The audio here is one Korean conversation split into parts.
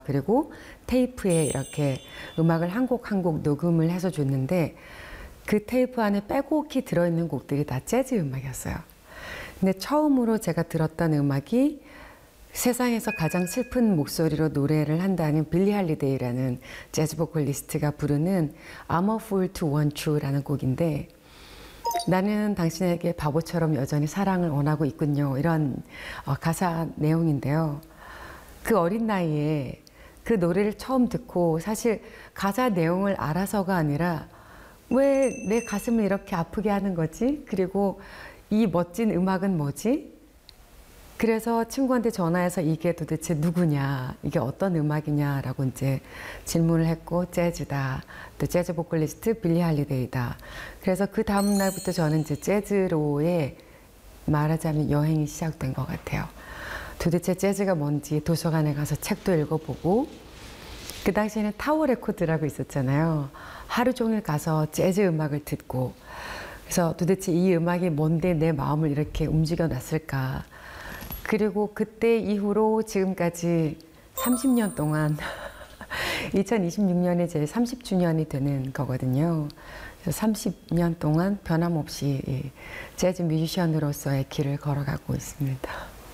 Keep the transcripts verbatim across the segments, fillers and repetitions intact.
그리고 테이프에 이렇게 음악을 한 곡 한 곡 녹음을 해서 줬는데 그 테이프 안에 빼곡히 들어있는 곡들이 다 재즈 음악이었어요. 근데 처음으로 제가 들었던 음악이 세상에서 가장 슬픈 목소리로 노래를 한다는 빌리 할리데이라는 재즈 보컬리스트가 부르는 I'm a fool to want you라는 곡인데, 나는 당신에게 바보처럼 여전히 사랑을 원하고 있군요, 이런 가사 내용인데요. 그 어린 나이에 그 노래를 처음 듣고 사실 가사 내용을 알아서가 아니라 왜 내 가슴을 이렇게 아프게 하는 거지? 그리고 이 멋진 음악은 뭐지? 그래서 친구한테 전화해서 이게 도대체 누구냐, 이게 어떤 음악이냐라고 이제 질문을 했고, 재즈다, 또 재즈 보컬리스트 빌리 할리데이다. 그래서 그 다음 날부터 저는 이제 재즈로의 말하자면 여행이 시작된 것 같아요. 도대체 재즈가 뭔지 도서관에 가서 책도 읽어보고, 그 당시에는 타워 레코드라고 있었잖아요. 하루 종일 가서 재즈 음악을 듣고, 그래서 도대체 이 음악이 뭔데 내 마음을 이렇게 움직여 놨을까. 그리고 그때 이후로 지금까지 삼십 년 동안 이천이십육 년에 제 삼십 주년이 되는 거거든요. 그래서 삼십 년 동안 변함없이 재즈 뮤지션으로서의 길을 걸어가고 있습니다.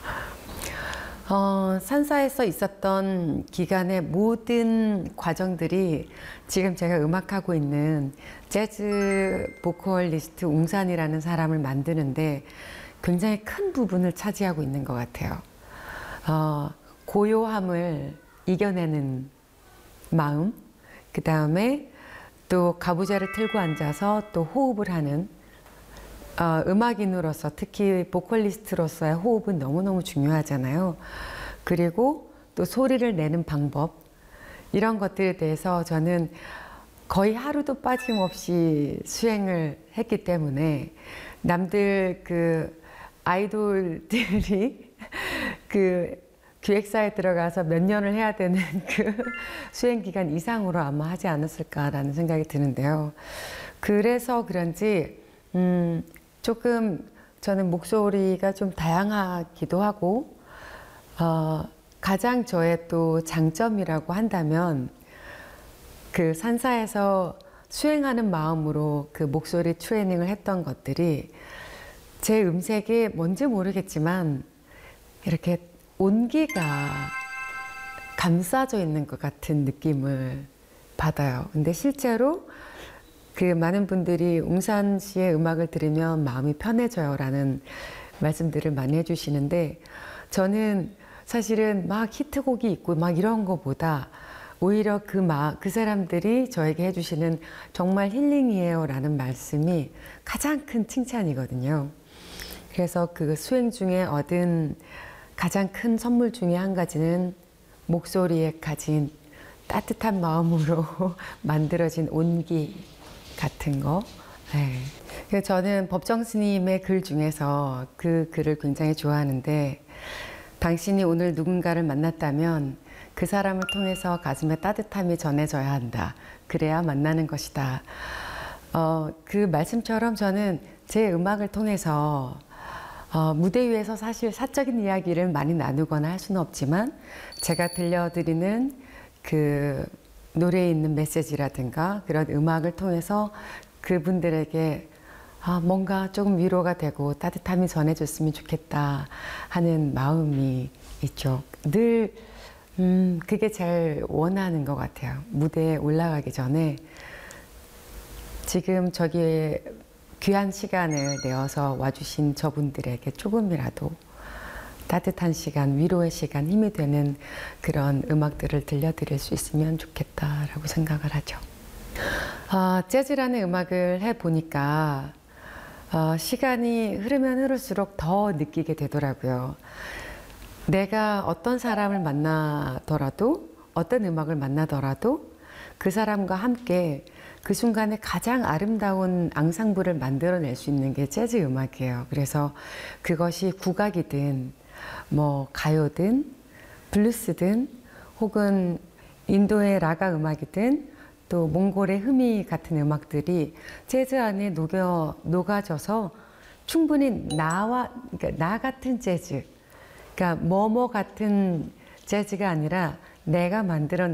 어, 산사에서 있었던 기간의 모든 과정들이 지금 제가 음악하고 있는 재즈 보컬리스트 웅산이라는 사람을 만드는데 굉장히 큰 부분을 차지하고 있는 것 같아요. 어, 고요함을 이겨내는 마음, 그 다음에 또 가부좌를 틀고 앉아서 또 호흡을 하는, 어, 음악인으로서 특히 보컬리스트로서의 호흡은 너무너무 중요하잖아요. 그리고 또 소리를 내는 방법, 이런 것들에 대해서 저는 거의 하루도 빠짐없이 수행을 했기 때문에 남들 그 아이돌들이 그 기획사에 들어가서 몇 년을 해야 되는 그 수행 기간 이상으로 아마 하지 않았을까라는 생각이 드는데요. 그래서 그런지 음, 조금 저는 목소리가 좀 다양하기도 하고, 어, 가장 저의 또 장점이라고 한다면 그 산사에서 수행하는 마음으로 그 목소리 트레이닝을 했던 것들이 제 음색에 뭔지 모르겠지만 이렇게 온기가 감싸져 있는 것 같은 느낌을 받아요. 근데 실제로 그 많은 분들이 웅산 씨의 음악을 들으면 마음이 편해져요 라는 말씀들을 많이 해주시는데, 저는 사실은 막 히트곡이 있고 막 이런 거보다 오히려 그, 마, 그 사람들이 저에게 해주시는 정말 힐링이에요 라는 말씀이 가장 큰 칭찬이거든요. 그래서 그 수행 중에 얻은 가장 큰 선물 중에 한 가지는 목소리에 가진 따뜻한 마음으로 만들어진 온기 같은 거. 네. 그래서 저는 법정 스님의 글 중에서 그 글을 굉장히 좋아하는데, 당신이 오늘 누군가를 만났다면 그 사람을 통해서 가슴에 따뜻함이 전해져야 한다. 그래야 만나는 것이다. 어, 그 말씀처럼 저는 제 음악을 통해서 어, 무대 위에서 사실 사적인 이야기를 많이 나누거나 할 수는 없지만 제가 들려드리는 그 노래에 있는 메시지라든가 그런 음악을 통해서 그분들에게 아, 뭔가 조금 위로가 되고 따뜻함이 전해줬으면 좋겠다 하는 마음이 있죠. 늘 음, 그게 제일 원하는 것 같아요. 무대에 올라가기 전에 지금 저기에 귀한 시간을 내어서 와주신 저분들에게 조금이라도 따뜻한 시간, 위로의 시간, 힘이 되는 그런 음악들을 들려드릴 수 있으면 좋겠다라고 생각을 하죠. 어, 재즈라는 음악을 해보니까 어, 시간이 흐르면 흐를수록 더 느끼게 되더라고요. 내가 어떤 사람을 만나더라도, 어떤 음악을 만나더라도 그 사람과 함께 그 순간에 가장 아름다운 앙상블을 만들어낼 수 있는 게 재즈 음악이에요. 그래서 그것이 국악이든 뭐 가요든 블루스든 혹은 인도의 라가 음악이든 또 몽골의 흠이 같은 음악들이 재즈 안에 녹여, 녹아져서 충분히 나와, 그러니까 나 같은 재즈, 그러니까 뭐뭐 같은 재즈가 아니라 내가 만들어낸